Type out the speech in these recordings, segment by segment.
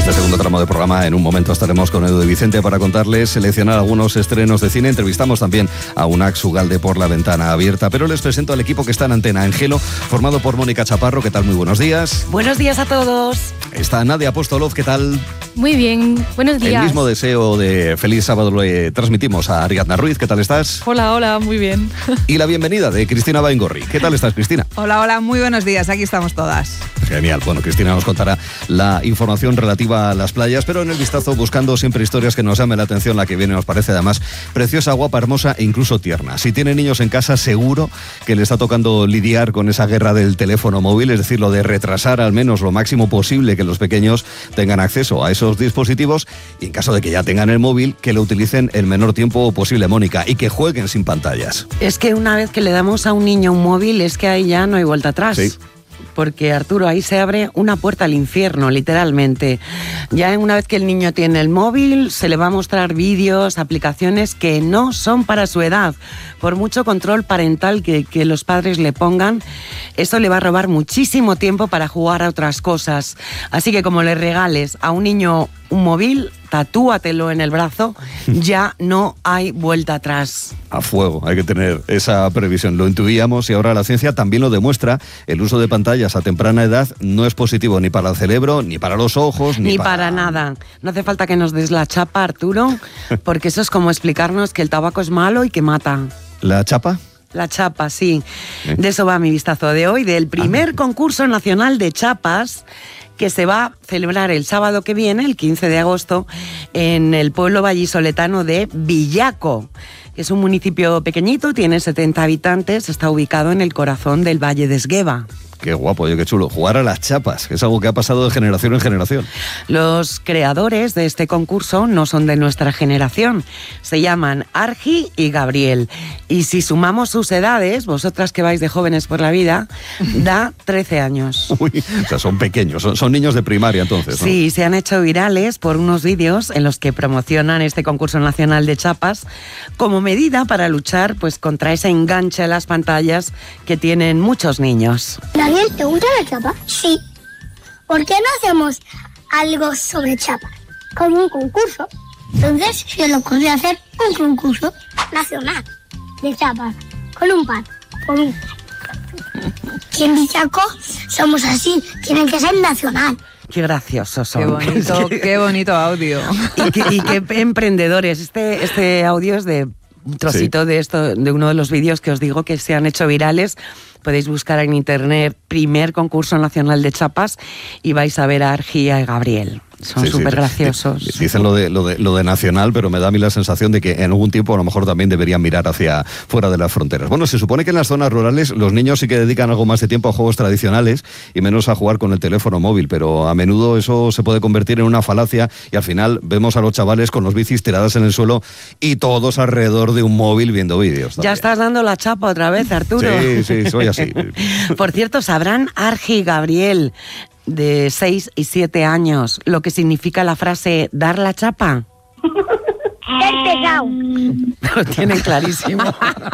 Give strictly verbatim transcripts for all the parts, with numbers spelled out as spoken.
este segundo tramo de programa, en un momento estaremos con Edu de Vicente para contarles, seleccionar algunos estrenos de cine. Entrevistamos también a Unax Ugalde por La Ventana Abierta, pero les presento al equipo que está en antena, Angelo, formado por Mónica Chaparro. ¿Qué tal? Muy buenos días. Buenos días a todos. Está Nadia Apostolov. ¿Qué tal? Muy bien, buenos días. El mismo deseo de feliz sábado le transmitimos a Ariadna Ruiz. ¿Qué tal estás? Hola, hola, muy bien. Y la bienvenida de Cristina Baingorri. ¿Qué tal estás, Cristina? Hola, hola, muy buenos días. Aquí estamos todas. Genial. Bueno, Cristina nos contará la información relativa a las playas, pero en el vistazo buscando siempre historias que nos llamen la atención. La que viene nos parece además preciosa, guapa, hermosa e incluso tierna. Si tiene niños en casa, seguro que le está tocando lidiar con esa guerra del teléfono móvil, es decir, lo de retrasar al menos lo máximo posible que los pequeños tengan acceso a esos dispositivos y en caso de que ya tengan el móvil, que lo utilicen el menor tiempo posible, Mónica, y que jueguen sin pantallas. Es que una vez que le damos a un niño un móvil, es que ahí ya no hay vuelta atrás. Sí. Porque, Arturo, ahí se abre una puerta al infierno, literalmente. Ya una vez que el niño tiene el móvil, se le va a mostrar vídeos, aplicaciones que no son para su edad. Por mucho control parental que, que los padres le pongan, eso le va a robar muchísimo tiempo para jugar a otras cosas. Así que como le regales a un niño un móvil, tatúatelo en el brazo, ya no hay vuelta atrás. A fuego, hay que tener esa previsión. Lo intuíamos y ahora la ciencia también lo demuestra. El uso de pantallas a temprana edad no es positivo ni para el cerebro, ni para los ojos, ni, ni para... para nada. No hace falta que nos des la chapa, Arturo, porque eso es como explicarnos que el tabaco es malo y que mata. ¿La chapa? La chapa, sí. ¿Eh? De eso va mi vistazo de hoy, del primer ah. concurso nacional de chapas que se va a celebrar el sábado que viene, el quince de agosto, en el pueblo vallisoletano de Villaco. Es un municipio pequeñito, tiene setenta habitantes, está ubicado en el corazón del Valle de Esgueva. Qué guapo, oye, qué chulo. Jugar a las chapas, que es algo que ha pasado de generación en generación. Los creadores de este concurso no son de nuestra generación. Se llaman Argi y Gabriel. Y si sumamos sus edades, vosotras que vais de jóvenes por la vida, da trece años. Uy, o sea, son pequeños, son, son niños de primaria entonces, ¿no? Sí, se han hecho virales por unos vídeos en los que promocionan este concurso nacional de chapas como medida para luchar pues contra ese enganche a las pantallas que tienen muchos niños. Daniel, ¿te gusta la chapa? Sí. ¿Por qué no hacemos algo sobre chapa? Como un concurso. Entonces se le ocurrió hacer un concurso nacional de chapas. Con un par. Con un par. Y en Villaco somos así. Tienen que ser nacional. Qué graciosos son. Qué bonito, qué bonito audio. Y qué, y qué emprendedores. Este, este audio es de un trocito sí. de esto, de uno de los vídeos que os digo que se han hecho virales. Podéis buscar en internet primer concurso nacional de chapas y vais a ver a Argi y a Gabriel. Son súper sí, sí. graciosos. Dicen lo de, lo, de, lo de nacional, pero me da a mí la sensación de que en algún tiempo a lo mejor también deberían mirar hacia fuera de las fronteras. Bueno, se supone que en las zonas rurales los niños sí que dedican algo más de tiempo a juegos tradicionales y menos a jugar con el teléfono móvil, pero a menudo eso se puede convertir en una falacia y al final vemos a los chavales con los bicis tiradas en el suelo y todos alrededor de un móvil viendo vídeos. Ya estás dando la chapa otra vez, Arturo. Sí, sí, soy así. Por cierto, ¿sabrán Argi y Gabriel, de seis y siete años, lo que significa la frase dar la chapa? ¡Qué pesado! Lo tienen clarísimo.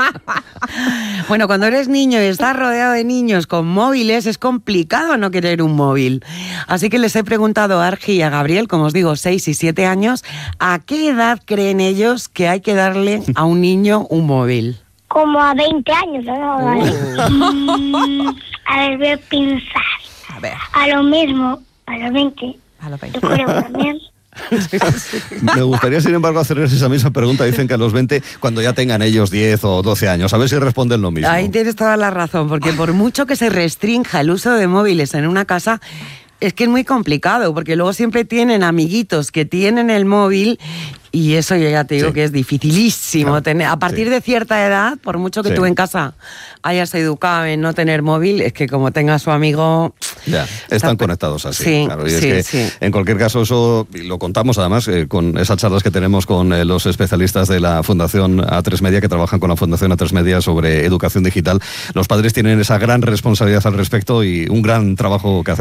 Bueno, cuando eres niño y estás rodeado de niños con móviles, es complicado no querer un móvil. Así que les he preguntado a Argi y a Gabriel, como os digo, seis y siete años, ¿a qué edad creen ellos que hay que darle a un niño un móvil? Como a veinte años, ¿no? Vale. Uh. A ver, voy a pensar. A ver. A lo mismo, a los veinte. A los veinte. Yo creo también. Me gustaría, sin embargo, hacerles esa misma pregunta. Dicen que a los veinte, cuando ya tengan ellos diez o doce años, a ver si responden lo mismo. Ahí tienes toda la razón, porque por mucho que se restrinja el uso de móviles en una casa, es que es muy complicado, porque luego siempre tienen amiguitos que tienen el móvil y eso yo ya te digo sí. que es dificilísimo. Claro. Tener, a partir sí. de cierta edad, por mucho que sí. tú en casa hayas educado en no tener móvil, es que como tengas su amigo... Ya, están está... conectados así. Sí, claro. Y sí, es que, sí. en cualquier caso, eso lo contamos además eh, con esas charlas que tenemos con eh, los especialistas de la Fundación A tres Media, que trabajan con la Fundación A tres Media sobre educación digital. Los padres tienen esa gran responsabilidad al respecto y un gran trabajo que hacer.